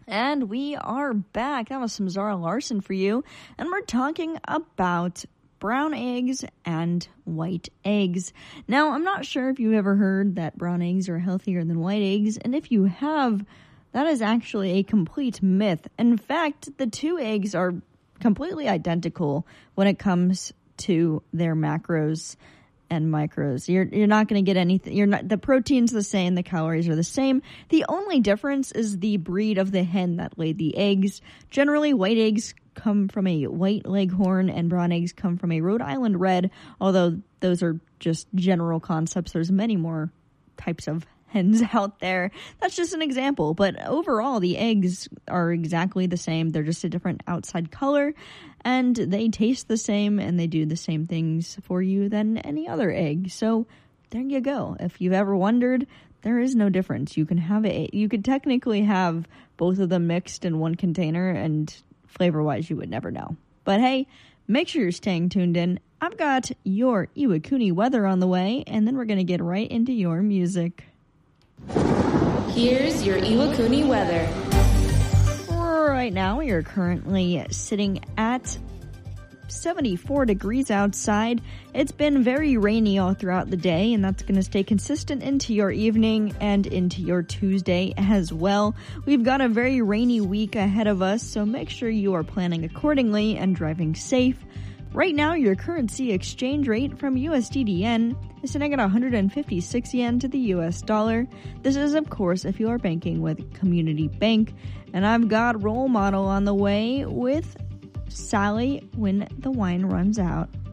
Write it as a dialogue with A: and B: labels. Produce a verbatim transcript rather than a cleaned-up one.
A: And we are back. That was some Zara Larson for you. And we're talking about brown eggs and white eggs. Now, I'm not sure if you've ever heard that brown eggs are healthier than white eggs. And if you have, that is actually a complete myth. In fact, the two eggs are completely identical when it comes to their macros and micros. You're you're not going to get anything. You're not. The protein's the same. The calories are the same. The only difference is the breed of the hen that laid the eggs. Generally, white eggs come from a white leghorn and brown eggs come from a Rhode Island red. Although those are just general concepts. There's many more types of hens out there. That's just an example. But overall, the eggs are exactly the same. They're just a different outside color. And they taste the same and they do the same things for you than any other egg. So there you go. If you've ever wondered, there is no difference. You can have it. You could technically have both of them mixed in one container and flavor-wise you would never know. But hey, make sure you're staying tuned in. I've got your Iwakuni weather on the way and then we're going to get right into your music.
B: Here's your Iwakuni weather.
A: Right now, we are currently sitting at seventy-four degrees outside. It's been very rainy all throughout the day, and that's going to stay consistent into your evening and into your Tuesday as well. We've got a very rainy week ahead of us, so make sure you are planning accordingly and driving safe. Right now, your currency exchange rate from U S D D N is sitting at one hundred fifty-six yen to the U S dollar. This is, of course, if you are banking with Community Bank. And I've got Role Model on the way with Sally When the Wine Runs Out.